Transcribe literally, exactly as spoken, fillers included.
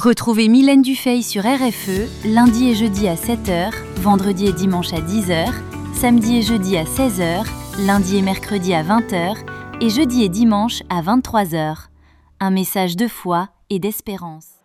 Retrouvez Mylène Dufay sur R F E, lundi et jeudi à sept heures, vendredi et dimanche à dix heures, samedi et jeudi à seize heures, lundi et mercredi à vingt heures et jeudi et dimanche à vingt-trois heures. Un message de foi et d'espérance.